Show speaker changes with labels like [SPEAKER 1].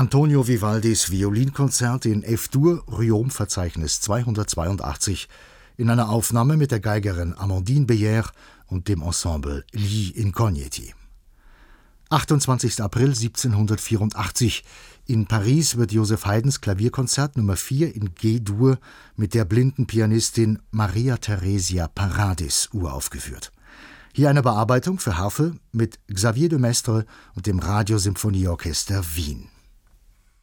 [SPEAKER 1] Antonio Vivaldis Violinkonzert in F-Dur, Riom-Verzeichnis 282, in einer Aufnahme mit der Geigerin Amandine Beyer und dem Ensemble Gli Incogniti. 28. April 1784. In Paris wird Joseph Haydns Klavierkonzert Nummer 4 in G-Dur mit der blinden Pianistin Maria Theresia Paradis uraufgeführt. Hier eine Bearbeitung für Harfe mit Xavier de Maistre und dem Radiosymphonieorchester Wien.